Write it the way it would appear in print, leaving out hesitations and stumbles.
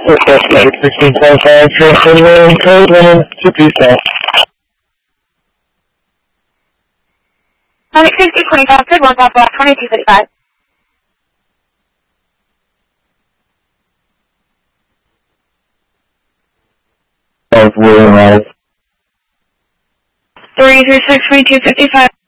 Suspect 1625, transferring code 1 to PSAP. Public 6025, code 1, Pop Block 2235. William Rise. 336 2255.